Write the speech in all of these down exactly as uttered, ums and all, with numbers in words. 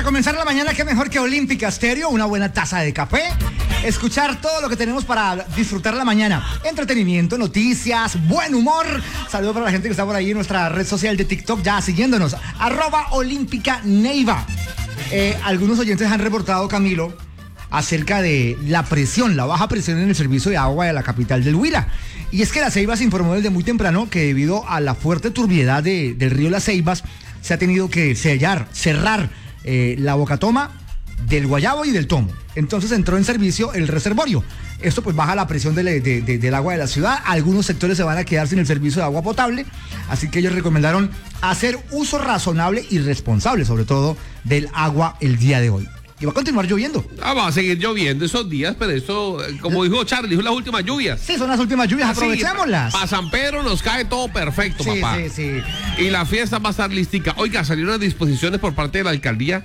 para comenzar la mañana, qué mejor que Olímpica Stereo, una buena taza de café, escuchar todo lo que tenemos para disfrutar la mañana. Entretenimiento, noticias, buen humor. Saludos para la gente que está por ahí en nuestra red social de TikTok, ya siguiéndonos, arroba Olímpica Neiva. Eh, algunos oyentes han reportado, Camilo, acerca de la presión, la baja presión en el servicio de agua de la capital del Huila. Y es que La Ceiba se informó desde muy temprano que debido a la fuerte turbiedad de, del río Las Ceibas, se ha tenido que sellar, cerrar eh, la bocatoma del Guayabo y del Tomo. Entonces entró en servicio el reservorio. Esto pues baja la presión de, de, de, del agua de la ciudad. Algunos sectores se van a quedar sin el servicio de agua potable, así que ellos recomendaron hacer uso razonable y responsable, sobre todo, del agua el día de hoy. Y va a continuar lloviendo. Ah, va a seguir lloviendo esos días, pero eso, como dijo Charlie, son las últimas lluvias. Sí, son las últimas lluvias, Así, aprovechémoslas. Para San Pedro nos cae todo perfecto, sí, papá. Sí, sí. Y la fiesta va a estar listica. Oiga, salieron unas disposiciones por parte de la alcaldía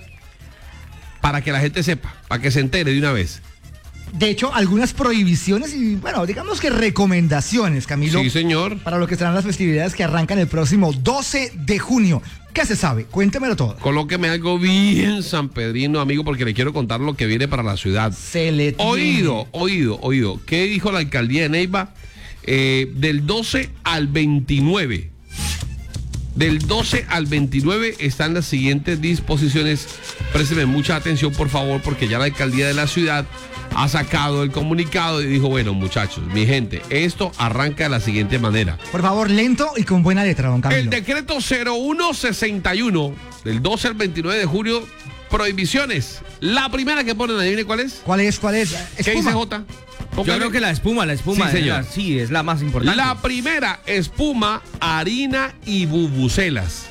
para que la gente sepa, para que se entere de una vez. De hecho, algunas prohibiciones y, bueno, digamos que recomendaciones, Camilo. Sí, señor. Para lo que serán las festividades que arrancan el próximo doce de junio. ¿Qué se sabe? Cuéntemelo todo. Colóqueme algo bien sanpedrino, amigo, porque le quiero contar lo que viene para la ciudad. Se le tiene. Oído, oído, oído. ¿Qué dijo la alcaldía de Neiva? Eh, del doce al veintinueve. Del doce al veintinueve están las siguientes disposiciones. Présteme mucha atención, por favor, porque ya la alcaldía de la ciudad ha sacado el comunicado y dijo, bueno, muchachos, mi gente, esto arranca de la siguiente manera. Por favor, lento y con buena letra, don Camilo. El decreto cero uno sesenta y uno del doce al veintinueve de julio, prohibiciones. La primera que ponen, adivine cuál es. ¿Cuál es? ¿Cuál es? ¿Qué dice Jota? Yo creo que la espuma, la espuma. Sí, señor. Es la, sí, es la más importante. La primera, espuma, harina y bubucelas.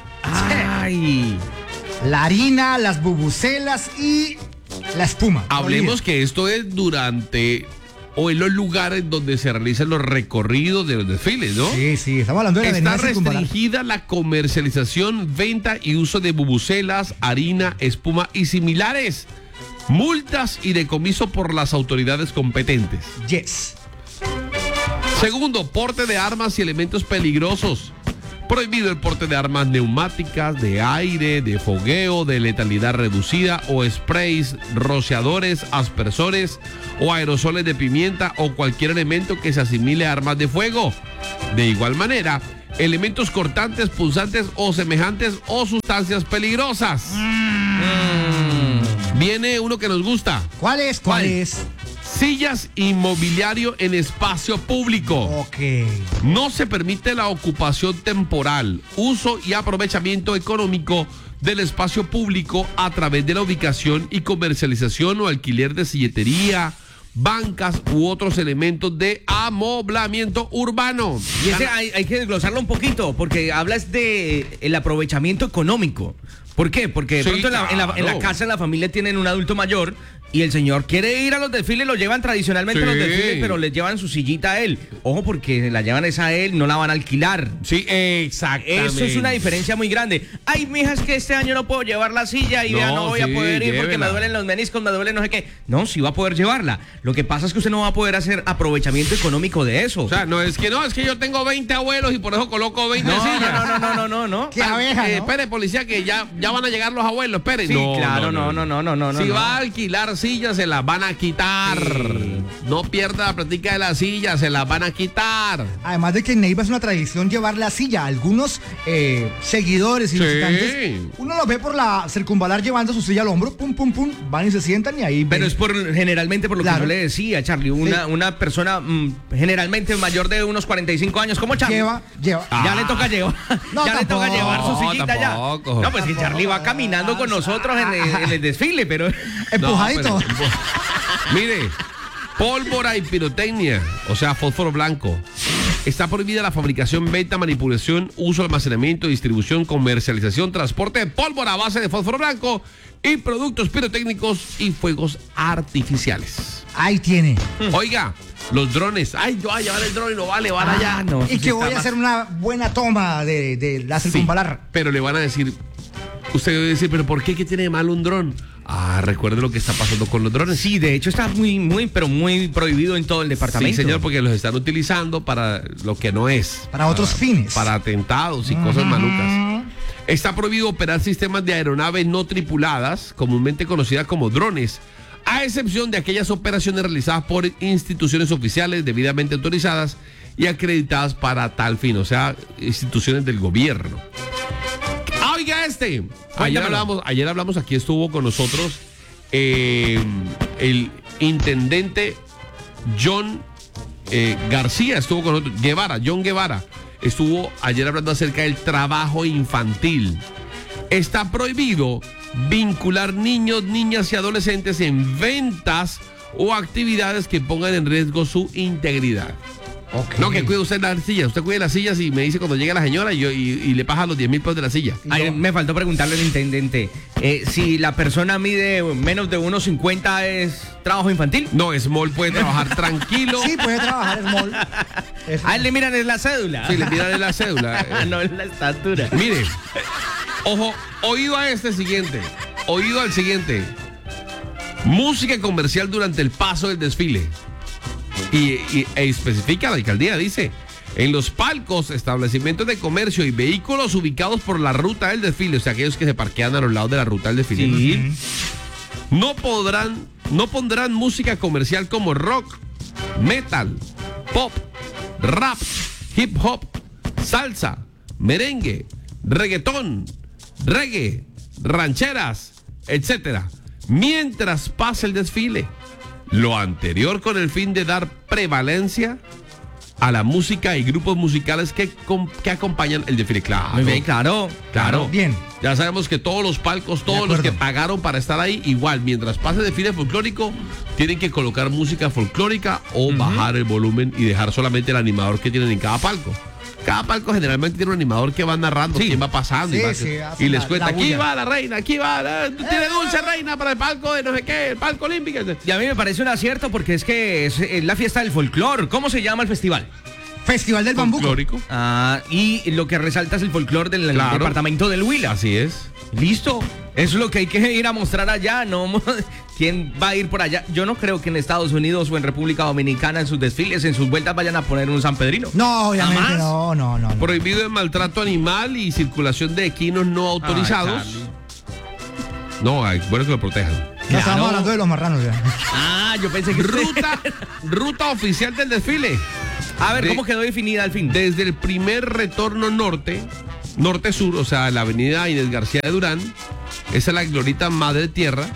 Ay. La harina, las bubucelas y la espuma. Hablemos que esto es durante o en los lugares donde se realizan los recorridos de los desfiles, ¿no? Sí, sí, estamos hablando de la Está avenida Circunvalar. restringida la comercialización, venta y uso de bubucelas, harina, espuma y similares. Multas y decomiso por las autoridades competentes. Yes. Segundo, porte de armas y elementos peligrosos. Prohibido el porte de armas neumáticas, de aire, de fogueo, de letalidad reducida o sprays, rociadores, aspersores o aerosoles de pimienta o cualquier elemento que se asimile a armas de fuego. De igual manera, elementos cortantes, punzantes o semejantes o sustancias peligrosas. Mm. Viene uno que nos gusta. ¿Cuál es? ¿Cuál, ¿Cuál? es? Sillas y mobiliario en espacio público. Ok. No se permite la ocupación temporal, uso y aprovechamiento económico del espacio público a través de la ubicación y comercialización o alquiler de silletería, bancas u otros elementos de amoblamiento urbano. Y ese hay, hay que desglosarlo un poquito, porque hablas de el aprovechamiento económico. ¿Por qué? Porque de Sí, pronto en, la, en, la, en la claro. casa, en la familia tienen un adulto mayor y el señor quiere ir a los desfiles, lo llevan tradicionalmente Sí. a los desfiles, pero les llevan su sillita a él. Ojo, porque la llevan esa a él, no la van a alquilar. Sí, exactamente. Eso es una diferencia muy grande. Ay, mija, es que este año no puedo llevar la silla y No, vea, no voy sí, a poder ir porque llévela. me duelen los meniscos, me duele no sé qué. No, sí va a poder llevarla. Lo que pasa es que usted no va a poder hacer aprovechamiento económico de eso. O sea, no es que no, es que yo tengo veinte abuelos y por eso coloco veinte no, sillas. no, no, no, no, no, no. Qué abeja, Eh, ¿no? espere, policía, que ya, ya van a llegar los abuelos, espere. Sí, claro, no, no, no, no, no. Si no. va a alquilar sillas, se las van a quitar. Sí. No pierda la práctica de las sillas, se las van a quitar. Además de que en Neiva es una tradición llevar la silla. Algunos eh, seguidores y Sí. visitantes, uno los ve por la circunvalar llevando su silla al hombro, pum, pum, pum, van y se sientan y ahí Pero ven. es por generalmente por lo Claro. que yo le decía, Charlie, una, Sí. una persona mm, generalmente mayor de unos cuarenta y cinco años, ¿cómo Charlie? Lleva, lleva. Ya Ah. le toca llevar, No, ya le toca tampoco. llevar su No, sillita tampoco. ya. No, pues que Charlie va caminando con nosotros en el, en el desfile, pero Empujadito. No, pero- Mire, pólvora y pirotecnia, o sea, fósforo blanco. Está prohibida la fabricación, venta, manipulación, uso, almacenamiento, distribución, comercialización, transporte de pólvora a base de fósforo blanco y productos pirotécnicos y fuegos artificiales. Ahí tiene. Oiga, los drones. Ay, yo voy a llevar el dron y lo va a elevar allá. no, Y que voy a hacer una buena toma de, de la Sí, circunvalar. pero le van a decir, usted debe decir, pero ¿por qué? ¿Qué tiene de malo un dron? Ah, recuerde lo que está pasando con los drones. sí, de hecho está muy, muy, pero muy prohibido en todo el departamento. Sí, señor, porque los están utilizando para lo que no es. Para otros fines. Para atentados y cosas malucas. Está prohibido operar sistemas de aeronaves no tripuladas, comúnmente conocidas como drones, a excepción de aquellas operaciones realizadas por instituciones oficiales debidamente autorizadas y acreditadas para tal fin, o sea, instituciones del gobierno. Ah, oiga este. Ayer hablamos, ayer hablamos, aquí estuvo con nosotros eh, el intendente John eh, García, estuvo con nosotros, Guevara, John Guevara, estuvo ayer hablando acerca del trabajo infantil. Está prohibido vincular niños, niñas y adolescentes en ventas o actividades que pongan en riesgo su integridad. Okay. No, que cuide usted las sillas. Usted cuide las sillas y me dice cuando llegue la señora y, yo, y, y le paga los diez mil pesos de la silla. Ay, me faltó preguntarle al intendente, eh, si la persona mide menos de uno cincuenta, ¿es trabajo infantil? No, Small puede trabajar tranquilo. Sí, puede trabajar Small. A él le miran en la cédula. Sí, le miran en la cédula. No en la estatura. Mire, ojo, oído a este siguiente. Oído al siguiente. Música comercial durante el paso del desfile. Y, y e especifica la alcaldía, dice: en los palcos, establecimientos de comercio y vehículos ubicados por la ruta del desfile, o sea, aquellos que se parquean a los lados de la ruta del desfile, sí. no podrán, no pondrán música comercial como rock, metal, pop, rap, hip hop, salsa, merengue, reggaetón, reggae, rancheras, etcétera, mientras pasa el desfile. Lo anterior con el fin de dar prevalencia a la música y grupos musicales que, que acompañan el desfile. Claro. Muy bien, claro, claro. Bien. Ya sabemos que todos los palcos, todos los que pagaron para estar ahí, igual, mientras pase el desfile folclórico, tienen que colocar música folclórica o uh-huh. bajar el volumen y dejar solamente el animador que tienen en cada palco. Cada palco generalmente tiene un animador que va narrando sí. quién va pasando sí, y, va, sí, y les la, cuenta, la aquí va la reina, aquí va, la, tiene dulce reina para el palco de no sé qué, el palco olímpico. Y a mí me parece un acierto porque es que es, es la fiesta del folclor. ¿Cómo se llama el festival? Festival del Bambuco. Ah, y lo que resalta es el folclor del claro. departamento del Huila. Así es. Listo. Eso es lo que hay que ir a mostrar allá, ¿no? ¿Quién va a ir por allá? Yo no creo que en Estados Unidos o en República Dominicana en sus desfiles, en sus vueltas vayan a poner un San Pedrino. No, obviamente no, no, no, no. Prohibido el maltrato animal y circulación de equinos no autorizados. Ay, no, es bueno que lo protejan. No, claro. Estamos hablando de los marranos ya. Ah, yo pensé que... Ruta, ruta oficial del desfile. A ver, de, ¿cómo quedó definida al fin? Desde el primer retorno norte, norte-sur, o sea, la avenida Inés García de Durán, esa es la glorita Madre Tierra,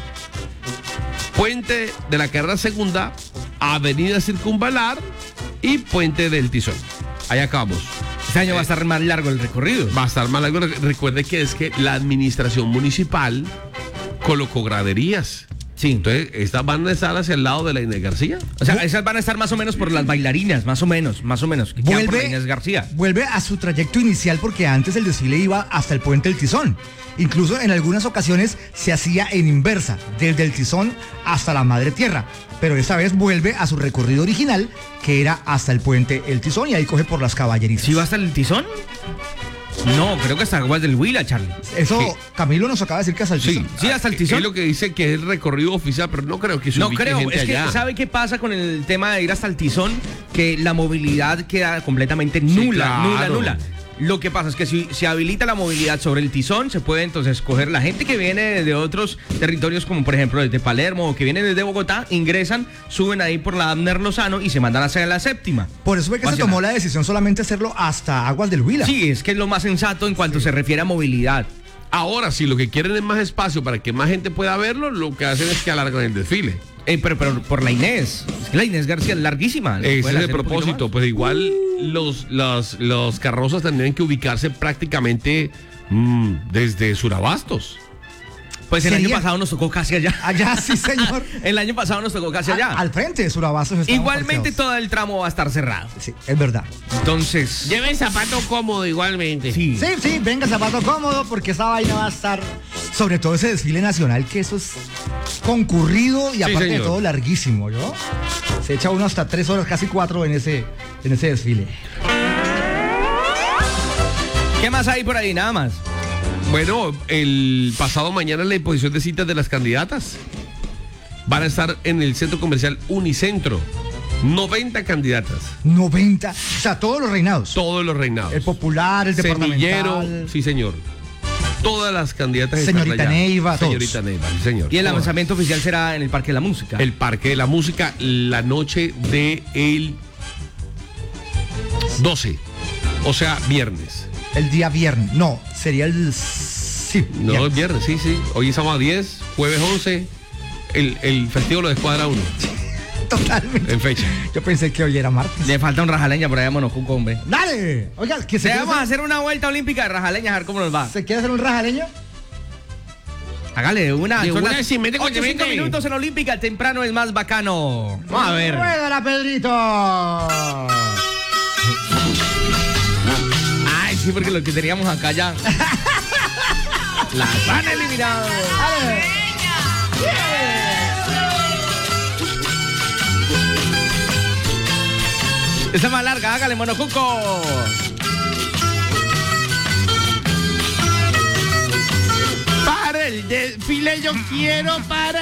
Puente de la Carrera Segunda, Avenida Circunvalar y Puente del Tizón. Ahí acabamos. Este año eh, va a estar más largo el recorrido. Va a estar más largo. Recuerde que es que la administración municipal colocó graderías. Sí. Entonces, estas van a estar hacia el lado de la Inés García. O sea, esas van a estar más o menos por las bailarinas, más o menos, más o menos. Que vuelve, por la Inés García. Vuelve a su trayecto inicial porque antes el desfile iba hasta el Puente del Tizón. Incluso en algunas ocasiones se hacía en inversa, desde el Tizón hasta la Madre Tierra. Pero esta vez vuelve a su recorrido original, que era hasta el Puente El Tizón, y ahí coge por las caballeritas. ¿Sí va hasta el Tizón? No, creo que hasta Aguas del Huila, Charlie. Eso, ¿qué? Camilo nos acaba de decir que hasta el Tizón. Sí, sí, hasta el Tizón. Es lo que dice que es el recorrido oficial, pero no creo que se No ubique creo, gente es que allá. ¿sabe qué pasa con el tema de ir hasta el Tizón? Que la movilidad queda completamente nula, Sí, claro. nula, nula. Lo que pasa es que si se habilita la movilidad sobre el Tizón, se puede entonces coger la gente que viene de otros territorios, como por ejemplo desde Palermo o que vienen desde Bogotá, ingresan, suben ahí por la Abner Lozano y se mandan hacia la séptima. Por eso fue que se tomó la decisión solamente hacerlo hasta Aguas del Huila. Sí, es que es lo más sensato en cuanto sí. se refiere a movilidad. Ahora, si lo que quieren es más espacio para que más gente pueda verlo, lo que hacen es que alargan el desfile. Eh, pero, pero por la Inés. Es que la Inés García es larguísima. Ese es el propósito. Pues igual los, los, los carrozas tendrían que ubicarse prácticamente mmm, desde Surabastos. Pues el ¿Sería? año pasado nos tocó casi allá. Allá, sí, señor. El año pasado nos tocó casi allá. A, al frente de Surabastos. Igualmente parqueados. todo el tramo va a estar cerrado. Sí, es verdad. Entonces... lleve zapato cómodo igualmente. Sí, sí, sí, venga zapato cómodo porque esa vaina va a estar... Sobre todo ese desfile nacional, que eso es concurrido y sí, aparte señor. de todo larguísimo, ¿no? Se echa uno hasta tres horas, casi cuatro en ese, en ese desfile. ¿Qué más hay por ahí? Nada más. Bueno, el pasado mañana la imposición de citas de las candidatas van a estar en el centro comercial Unicentro. noventa candidatas. noventa. O sea, todos los reinados. Todos los reinados. El popular, el Semillero, departamental. sí señor. Todas las candidatas están Señorita allá. Neiva, todos. Señorita Neiva, sí, señor. Y el Todas. lanzamiento oficial será en el Parque de la Música. El Parque de la Música, la noche de el doce, o sea, viernes. El día viernes. No, sería el... Sí, No, viernes. el viernes, sí, sí. Hoy estamos a diez, jueves once, el, el festivo lo descuadra uno, Totalmente. en fecha. Yo pensé que hoy era martes. Le falta un rajaleña por allá a Monocuco, hombre. ¡Dale! Oiga, que se Se quiere vamos a hacer, hacer una vuelta olímpica de rajaleña, a ver cómo nos va. ¿se quiere hacer un rajaleño? Hágale de una. De Son una, las sí, mete con ocho, cinco mete. minutos en Olímpica, temprano es más bacano. Vamos a ver. ¡Ruégala, Pedrito! Ay, sí, porque lo que teníamos acá ya. Las han eliminado. ¡Dale! Esta es más larga, hágale, Monocuco. Para el desfile yo quiero para